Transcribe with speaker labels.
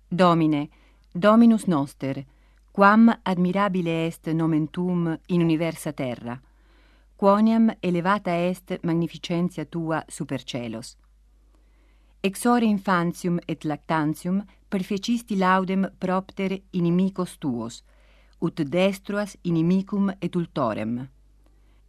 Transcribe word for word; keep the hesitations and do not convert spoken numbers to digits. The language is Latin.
Speaker 1: Domine, Dominus noster, quam admirabile est nomen tuum in universa terra, quoniam elevata est magnificentia tua super celos. Exore infantium et lactantium perfecisti laudem propter inimicos tuos, ut destruas inimicum et ultorem.